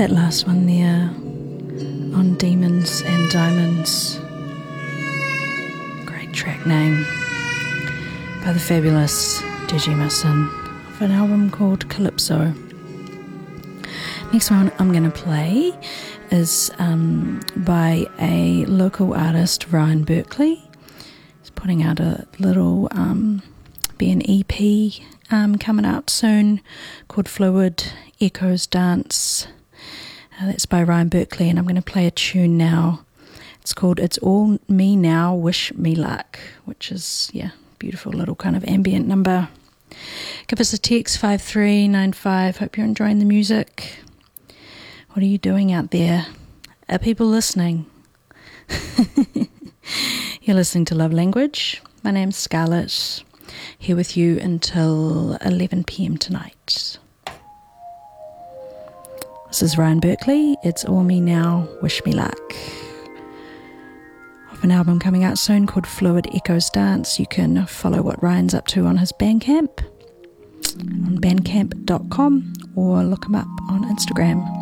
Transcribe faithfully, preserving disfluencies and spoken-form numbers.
That last one there on Demons and Diamonds. Great track name by the fabulous Digimation of an album called Calypso. Next one I'm going to play is um, by a local artist, Ryan Berkeley. He's putting out a little um, be an E P um, coming out soon called Fluid Echoes Dance. Uh, that's by Ryan Berkeley, and I'm going to play a tune now. It's called It's All Me Now, Wish Me Luck, which is, yeah, beautiful little kind of ambient number. Give us a text, five three nine five. Hope you're enjoying the music. What are you doing out there? Are people listening? You're listening to Love Language. My name's Scarlett, here with you until eleven p.m. tonight. This is Ryan Berkeley. It's All Me Now, Wish Me Luck. Of an album coming out soon called Fluid Echoes Dance. You can follow what Ryan's up to on his Bandcamp, on bandcamp dot com, or look him up on Instagram.